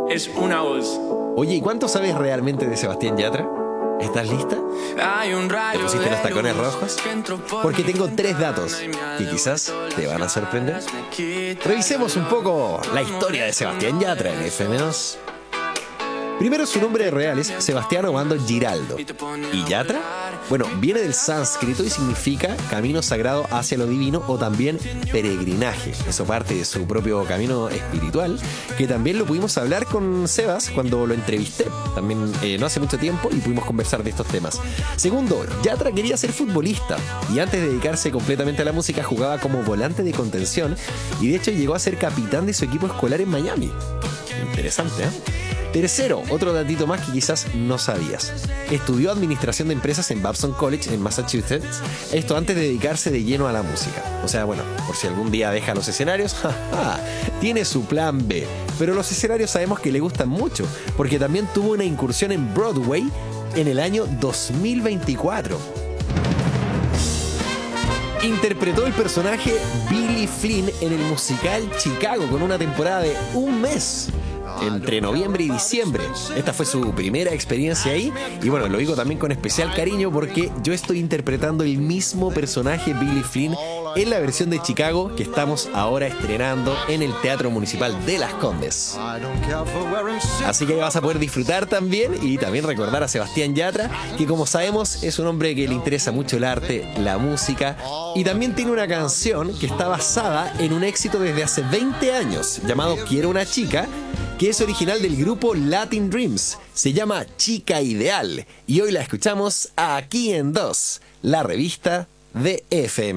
es una voz. Oye, ¿y cuánto sabes realmente de Sebastián Yatra? ¿Estás lista? ¿Te pusiste los tacones rojos? Porque tengo 3 datos que quizás te van a sorprender. Revisemos un poco la historia de Sebastián Yatra en FM2. Primero, su nombre real es Sebastián Obando Giraldo. ¿Y Yatra? Bueno, viene del sánscrito y significa camino sagrado hacia lo divino o también peregrinaje. Eso parte de su propio camino espiritual, que también lo pudimos hablar con Sebas cuando lo entrevisté, también no hace mucho tiempo, y pudimos conversar de estos temas. Segundo, Yatra quería ser futbolista y antes de dedicarse completamente a la música jugaba como volante de contención y de hecho llegó a ser capitán de su equipo escolar en Miami. Interesante, ¿eh? Tercero, otro datito más que quizás no sabías. Estudió administración de empresas en Babson College, en Massachusetts. Esto antes de dedicarse de lleno a la música. O sea, bueno, por si algún día deja los escenarios, tiene su plan B. Pero los escenarios sabemos que le gustan mucho, porque también tuvo una incursión en Broadway en el año 2024. Interpretó el personaje Billy Flynn en el musical Chicago con una temporada de 1 mes. Entre noviembre y diciembre. Esta fue su primera experiencia ahí. Y bueno, lo digo también con especial cariño porque yo estoy interpretando el mismo personaje Billy Flynn en la versión de Chicago que estamos ahora estrenando en el Teatro Municipal de Las Condes. Así que vas a poder disfrutar también y también recordar a Sebastián Yatra, que como sabemos es un hombre que le interesa mucho el arte, la música, y también tiene una canción que está basada en un éxito desde hace 20 años llamado Quiero una chica, que es original del grupo Latin Dreams. Se llama Chica Ideal y hoy la escuchamos aquí en 2, la revista de FM2.